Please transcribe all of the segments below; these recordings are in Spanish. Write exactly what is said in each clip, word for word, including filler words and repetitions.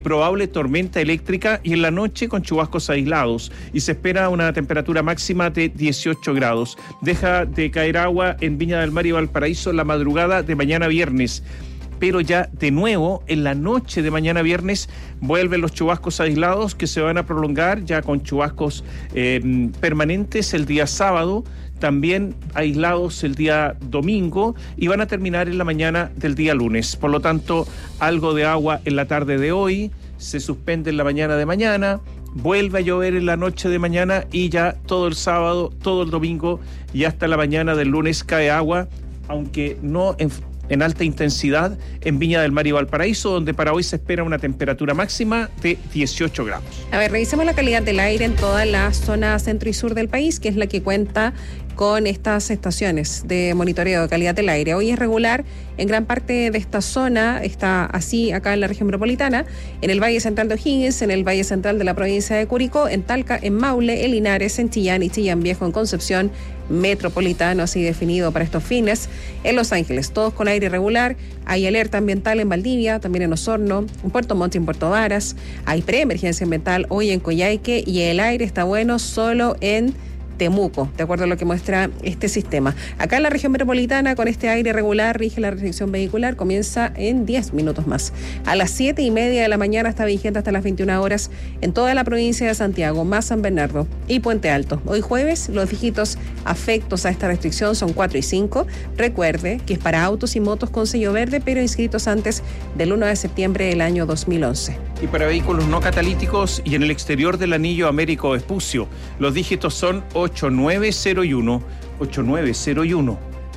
probable tormenta eléctrica y en la noche con chubascos aislados y se espera una temperatura máxima de dieciocho grados. Deja de caer agua en Viña del Mar y Valparaíso en la madrugada de mañana viernes, pero ya de nuevo en la noche de mañana viernes vuelven los chubascos aislados que se van a prolongar ya con chubascos eh, permanentes el día sábado, también aislados el día domingo y van a terminar en la mañana del día lunes. Por lo tanto, algo de agua en la tarde de hoy, se suspende en la mañana de mañana, vuelve a llover en la noche de mañana y ya todo el sábado, todo el domingo y hasta la mañana del lunes cae agua, aunque no en en alta intensidad en Viña del Mar y Valparaíso, donde para hoy se espera una temperatura máxima de dieciocho grados. A ver, revisemos la calidad del aire en toda la zona centro y sur del país, que es la que cuenta con estas estaciones de monitoreo de calidad del aire. Hoy es regular en gran parte de esta zona, está así acá en la región metropolitana, en el Valle Central de O'Higgins, en el Valle Central de la provincia de Curicó, en Talca, en Maule, en Linares, en Chillán y Chillán Viejo, en Concepción, metropolitano, así definido para estos fines, en Los Ángeles, todos con aire irregular. Hay alerta ambiental en Valdivia, también en Osorno, en Puerto Montt y en Puerto Varas. Hay preemergencia ambiental hoy en Coyhaique y el aire está bueno solo en Temuco, de acuerdo a lo que muestra este sistema. Acá en la región metropolitana, con este aire regular, rige la restricción vehicular, comienza en diez minutos más. A las siete y media de la mañana está vigente hasta las veintiuna horas en toda la provincia de Santiago, más San Bernardo y Puente Alto. Hoy jueves, los dígitos afectos a esta restricción son cuatro y cinco. Recuerde que es para autos y motos con sello verde, pero inscritos antes del uno de septiembre del año dos mil once. Y para vehículos no catalíticos y en el exterior del anillo Américo Vespucio, los dígitos son ocho nueve cero uno, ocho nueve cero uno.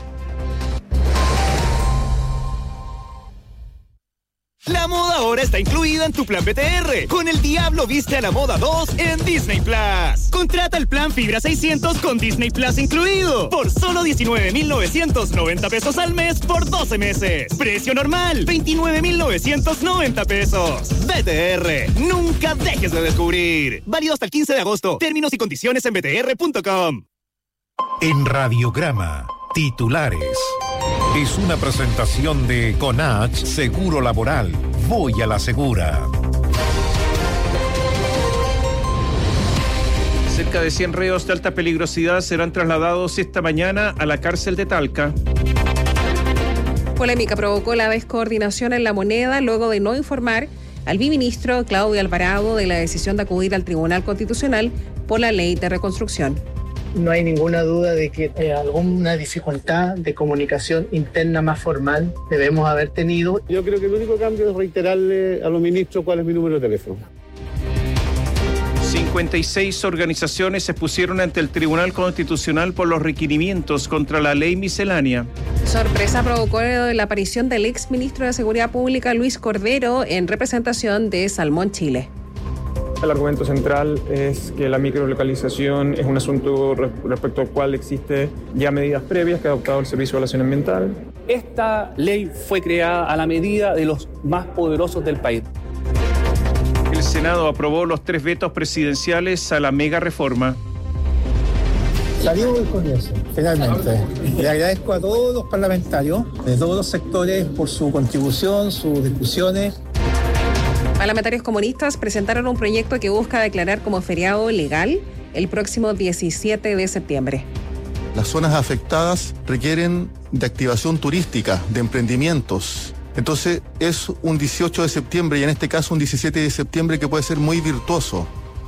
La moda ahora está incluida en tu plan B T R. Con El Diablo Viste a la Moda dos en Disney Plus. Contrata el plan Fibra seiscientos con Disney Plus incluido. Por solo diecinueve mil novecientos noventa pesos al mes por doce meses. Precio normal, veintinueve mil novecientos noventa pesos. B T R, nunca dejes de descubrir. Válido hasta el quince de agosto. Términos y condiciones en b t r punto com. En Radiograma, titulares. Es una presentación de Conach Seguro Laboral. Voy a la segura. Cerca de cien reos de alta peligrosidad serán trasladados esta mañana a la cárcel de Talca. Polémica provocó la descoordinación en La Moneda luego de no informar al biministro Claudio Alvarado de la decisión de acudir al Tribunal Constitucional por la ley de reconstrucción. No hay ninguna duda de que eh, alguna dificultad de comunicación interna más formal debemos haber tenido. Yo creo que el único cambio es reiterarle a los ministros cuál es mi número de teléfono. cincuenta y seis organizaciones se pusieron ante el Tribunal Constitucional por los requerimientos contra la ley miscelánea. Sorpresa provocó la aparición del ex ministro de Seguridad Pública, Luis Cordero, en representación de Salmón Chile. El argumento central es que la microlocalización es un asunto respecto al cual existe ya medidas previas que ha adoptado el Servicio de Evaluación Ambiental. Esta ley fue creada a la medida de los más poderosos del país. El Senado aprobó los tres vetos presidenciales a la mega reforma. Salimos del Congreso, finalmente. Le agradezco a todos los parlamentarios de todos los sectores por su contribución, sus discusiones. Parlamentarios comunistas presentaron un proyecto que busca declarar como feriado legal el próximo diecisiete de septiembre. Las zonas afectadas requieren de activación turística, de emprendimientos. Entonces es un dieciocho de septiembre y en este caso un diecisiete de septiembre que puede ser muy virtuoso.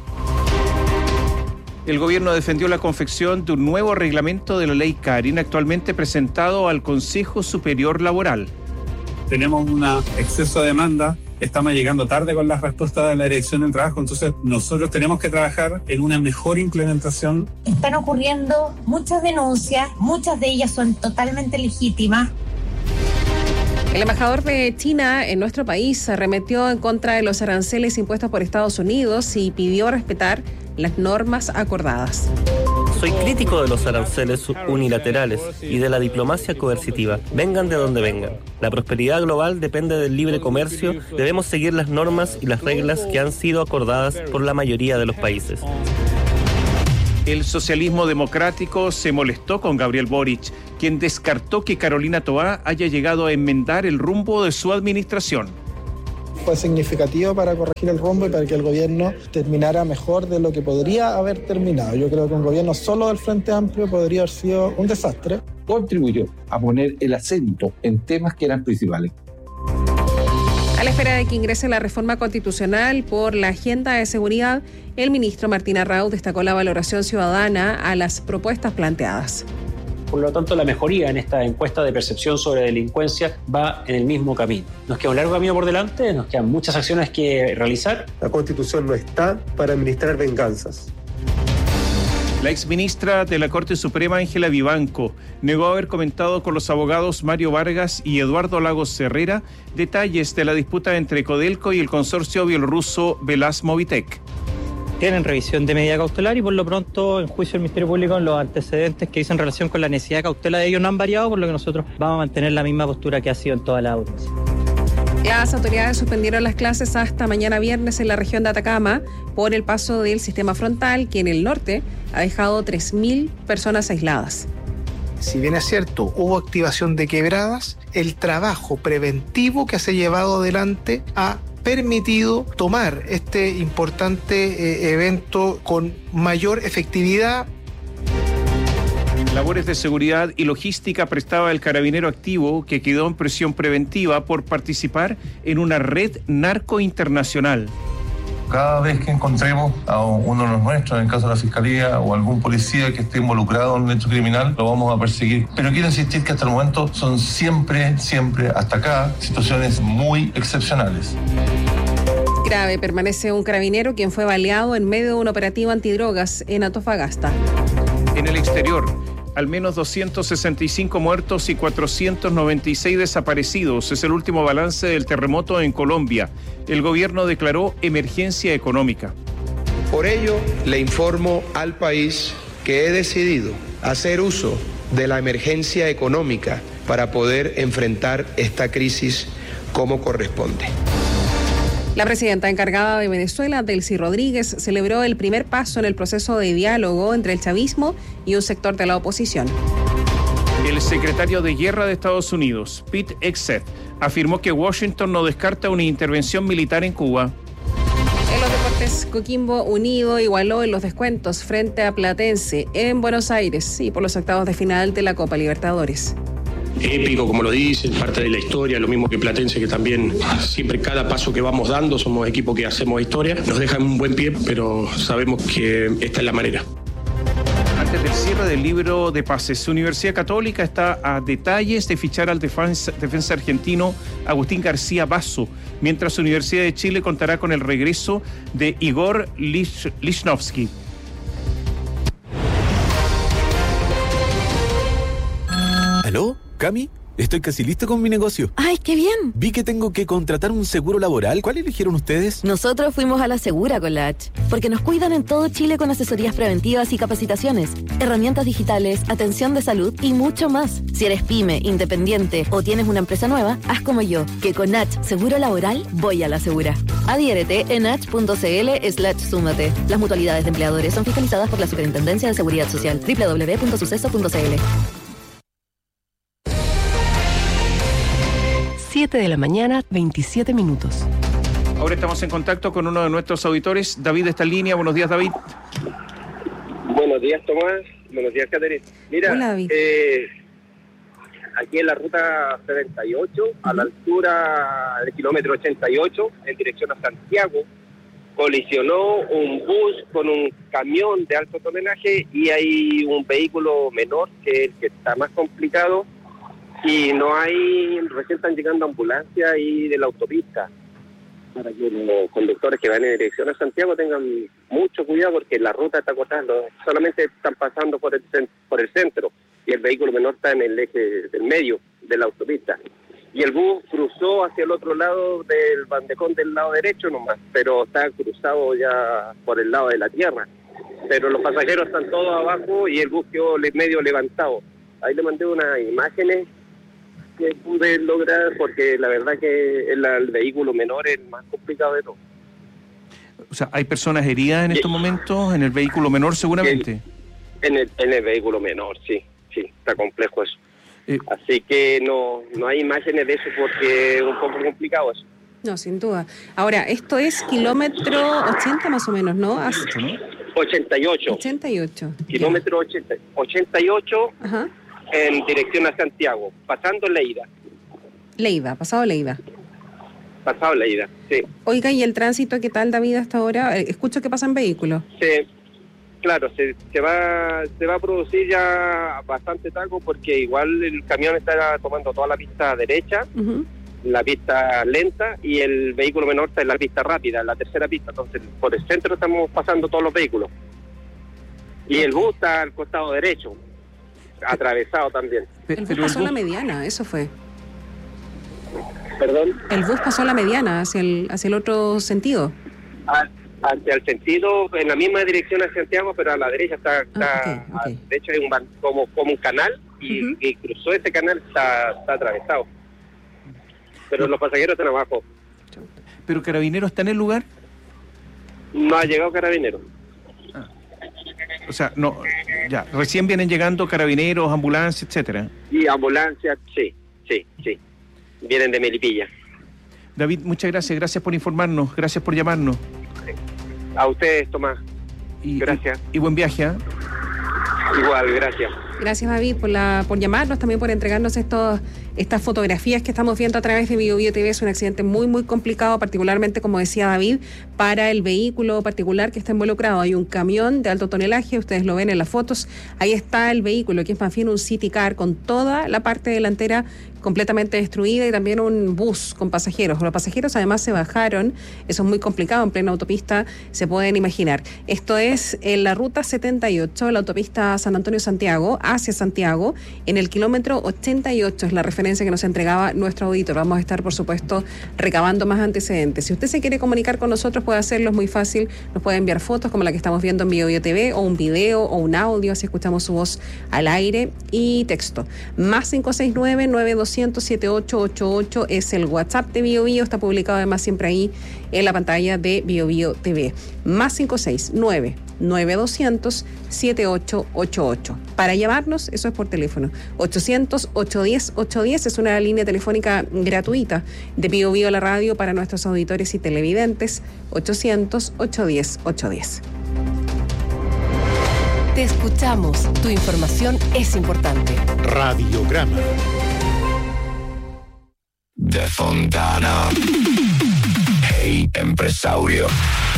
El gobierno defendió la confección de un nuevo reglamento de la ley Carin, actualmente presentado al Consejo Superior Laboral. Tenemos un exceso de demanda. Estamos llegando tarde con las respuestas de la Dirección del Trabajo, entonces nosotros tenemos que trabajar en una mejor implementación. Están ocurriendo muchas denuncias, muchas de ellas son totalmente legítimas. El embajador de China en nuestro país arremetió en contra de los aranceles impuestos por Estados Unidos y pidió respetar las normas acordadas. Soy crítico de los aranceles unilaterales y de la diplomacia coercitiva. Vengan de donde vengan. La prosperidad global depende del libre comercio. Debemos seguir las normas y las reglas que han sido acordadas por la mayoría de los países. El socialismo democrático se molestó con Gabriel Boric, quien descartó que Carolina Toá haya llegado a enmendar el rumbo de su administración. fue significativo para corregir el rumbo y para que el gobierno terminara mejor de lo que podría haber terminado. Yo creo que un gobierno solo del Frente Amplio podría haber sido un desastre. Contribuyó a poner el acento en temas que eran principales. A la espera de que ingrese la reforma constitucional por la agenda de seguridad, el ministro Martín Arrau destacó la valoración ciudadana a las propuestas planteadas. Por lo tanto, la mejoría en esta encuesta de percepción sobre delincuencia va en el mismo camino. Nos queda un largo camino por delante, nos quedan muchas acciones que realizar. La Constitución no está para administrar venganzas. La exministra de la Corte Suprema, Ángela Vivanco, negó haber comentado con los abogados Mario Vargas y Eduardo Lagos Herrera detalles de la disputa entre Codelco y el consorcio bielorruso Velaz-Movitech. Tienen revisión de medida cautelar y por lo pronto en juicio del Ministerio Público los antecedentes que dicen relación con la necesidad de cautela de ellos no han variado, por lo que nosotros vamos a mantener la misma postura que ha sido en toda la audiencia. Las autoridades suspendieron las clases hasta mañana viernes en la región de Atacama por el paso del sistema frontal que en el norte ha dejado tres mil personas aisladas. Si bien es cierto, hubo activación de quebradas, el trabajo preventivo que se ha llevado adelante ha permitido tomar este importante eh, evento con mayor efectividad. Labores de seguridad y logística prestaba el carabinero activo que quedó en prisión preventiva por participar en una red narco internacional. Cada vez que encontremos a uno de los nuestros, en el caso de la Fiscalía, o algún policía que esté involucrado en un hecho criminal, lo vamos a perseguir. Pero quiero insistir que hasta el momento son siempre, siempre, hasta acá, situaciones muy excepcionales. Grave permanece un carabinero quien fue baleado en medio de un operativo antidrogas en Antofagasta. En el exterior, al menos doscientos sesenta y cinco muertos y cuatrocientos noventa y seis desaparecidos. Es el último balance del terremoto en Colombia. El gobierno declaró emergencia económica. Por ello, le informo al país que he decidido hacer uso de la emergencia económica para poder enfrentar esta crisis como corresponde. La presidenta encargada de Venezuela, Delcy Rodríguez, celebró el primer paso en el proceso de diálogo entre el chavismo y un sector de la oposición. El secretario de Guerra de Estados Unidos, Pete Hegseth, afirmó que Washington no descarta una intervención militar en Cuba. En los deportes, Coquimbo Unido igualó en los descuentos frente a Platense en Buenos Aires y por los octavos de final de la Copa Libertadores. Épico, como lo dicen, parte de la historia, lo mismo que Platense, que también siempre cada paso que vamos dando somos equipo que hacemos historia, nos dejan un buen pie, pero sabemos que esta es la manera. Antes del cierre del libro de pases, Universidad Católica está a detalles de fichar al defensa, defensa argentino Agustín García Basso, mientras Universidad de Chile contará con el regreso de Igor Lich, Lichnowsky. ¿Aló? ¿Cami? Estoy casi listo con mi negocio. ¡Ay, qué bien! Vi que tengo que contratar un seguro laboral. ¿Cuál eligieron ustedes? Nosotros fuimos a la Segura con la H, porque nos cuidan en todo Chile con asesorías preventivas y capacitaciones, herramientas digitales, atención de salud y mucho más. Si eres pyme, independiente o tienes una empresa nueva, haz como yo, que con H Seguro Laboral voy a la Segura. Adhiérete en h.cl slash súmate. Las mutualidades de empleadores son fiscalizadas por la Superintendencia de Seguridad Social. doble u doble u doble u punto suceso punto c l. siete de la mañana, veintisiete minutos. Ahora estamos en contacto con uno de nuestros auditores. David está en línea. Buenos días, David. Buenos días, Tomás. Buenos días, Caterina. Mira, Hola, David. Eh, aquí en la ruta setenta y ocho, uh-huh. a la altura del kilómetro ochenta y ocho, en dirección a Santiago, colisionó un bus con un camión de alto tonelaje y hay un vehículo menor que es el que está más complicado. Y no hay, recién están llegando ambulancias ahí de la autopista para que los conductores que van en dirección a Santiago tengan mucho cuidado porque la ruta está cortada, solamente están pasando por el por el centro y el vehículo menor está en el eje del medio de la autopista. Y el bus cruzó hacia el otro lado del bandejón del lado derecho nomás, pero está cruzado ya por el lado de la tierra. Pero los pasajeros están todos abajo y el bus quedó medio levantado. Ahí le mandé unas imágenes que pude lograr porque la verdad que el, el vehículo menor es el más complicado de todo. O sea, ¿hay personas heridas en estos momentos en el vehículo menor seguramente? En el, en el vehículo menor, sí, sí, está complejo eso. Eh, Así que no no hay imágenes de eso porque es un poco complicado eso. No, sin duda. Ahora, esto es kilómetro ochenta más o menos, ¿no? Hace... ochenta y ocho. ochenta y ocho. Kilómetro ochenta, ochenta y ocho. Ajá. En dirección a Santiago, pasando Leida. Leida, pasado Leida. Pasado Leida, sí. Oiga, ¿y el tránsito qué tal, David, hasta ahora? Escucho que pasan vehículos. Sí, claro, se, se va se va a producir ya bastante taco porque igual el camión está tomando toda la pista derecha, uh-huh. la pista lenta, y el vehículo menor está en la pista rápida, en la tercera pista. Entonces, por el centro estamos pasando todos los vehículos. Y el bus está al costado derecho, atravesado también. El bus pasó la mediana, eso fue. ¿Perdón? El bus pasó la mediana hacia el hacia el otro sentido. Ah, hacia el sentido, en la misma dirección a Santiago, pero a la derecha está, está ah, okay, okay. de hecho hay un como, como un canal y, uh-huh. y cruzó ese canal, está, está atravesado. Pero no. Los pasajeros están abajo. ¿Pero Carabineros está en el lugar? No ha llegado Carabineros. Ah. O sea, no, ya, recién vienen llegando Carabineros, ambulancias, etcétera. Y ambulancias, sí, sí, sí. Vienen de Melipilla. David, muchas gracias, gracias por informarnos, gracias por llamarnos. A ustedes, Tomás. Y, gracias. Y, y buen viaje, ¿eh? Igual, gracias. Gracias, David, por la por llamarnos, también por entregarnos estos estas fotografías que estamos viendo a través de Bio Bio T V. Es un accidente muy, muy complicado, particularmente, como decía David, para el vehículo particular que está involucrado. Hay un camión de alto tonelaje, ustedes lo ven en las fotos. Ahí está el vehículo, que es más bien un City Car, con toda la parte delantera completamente destruida, y también un bus con pasajeros. Los pasajeros además se bajaron, eso es muy complicado, en plena autopista, se pueden imaginar. Esto es en la ruta setenta y ocho, la autopista San Antonio-Santiago, hacia Santiago, en el kilómetro ochenta y ocho, es la referencia que nos entregaba nuestro auditor. Vamos a estar, por supuesto, recabando más antecedentes. Si usted se quiere comunicar con nosotros, puede hacerlo, es muy fácil, nos puede enviar fotos como la que estamos viendo en Bio Bio T V, o un video, o un audio, así escuchamos su voz al aire, y texto. Más cinco seis nueve, nueve dos cero cero, siete ocho ocho ocho es el WhatsApp de Bio Bio, está publicado además siempre ahí en la pantalla de Bio Bio T V. Más cinco seis nueve, nueve dos cero cero, siete ocho ocho ocho. Para llamarnos, eso es por teléfono. ochocientos, ochocientos diez, ochocientos diez es una línea telefónica gratuita de Bio Bio la radio para nuestros auditores y televidentes. ochocientos, ochocientos diez, ochocientos diez. Te escuchamos. Tu información es importante. Radiograma. De Fontana. Hey, empresario.